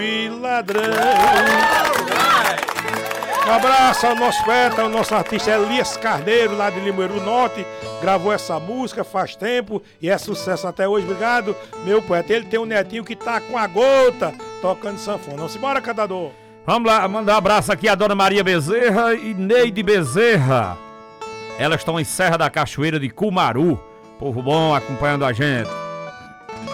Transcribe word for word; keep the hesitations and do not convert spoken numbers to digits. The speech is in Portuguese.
ladrão. Um abraço ao nosso poeta, ao nosso artista Elias Carneiro, lá de Limoeiro Norte. Gravou essa música faz tempo e é sucesso até hoje. Obrigado, meu poeta. Ele tem um netinho que tá com a gota tocando sanfona. Vamos embora, cantador. Vamos lá, mandar um abraço aqui a dona Maria Bezerra e Neide Bezerra. Elas estão em Serra da Cachoeira de Cumaru. Povo bom acompanhando a gente.